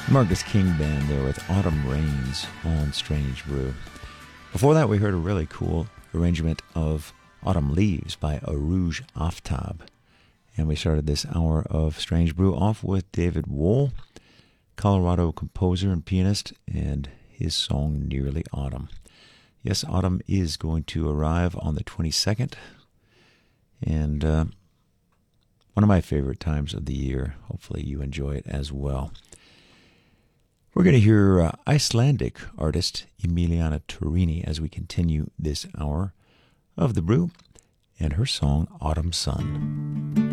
Marcus King Band there with Autumn Rains on Strange Brew. Before that, we heard a really cool arrangement of Autumn Leaves by Arouge Aftab. And we started this hour of Strange Brew off with David Wohl, Colorado composer and pianist, and his song Nearly Autumn. Yes, autumn is going to arrive on the 22nd, and one of my favorite times of the year. Hopefully you enjoy it as well. We're going to hear Icelandic artist Emiliana Torini as we continue this hour of The Brew and her song Autumn Sun.